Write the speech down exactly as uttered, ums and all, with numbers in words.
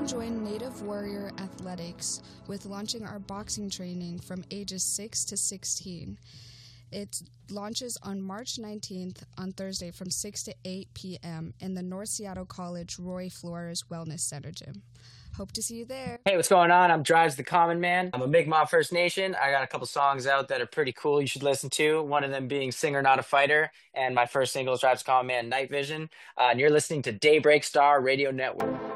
join Native Warrior Athletics with launching our boxing training from ages six to sixteen. It launches on March nineteenth on Thursday from six to eight p.m. in the North Seattle College Roy Flores Wellness Center gym. Hope to see you there. Hey, what's going on? I'm Drives the Common Man. I'm a Mi'kmaq First Nation. I got a couple songs out that are pretty cool you should listen to. One of them being Singer Not a Fighter, and my first single is Drives the Common Man, Night Vision. Uh, and you're listening to Daybreak Star Radio Network.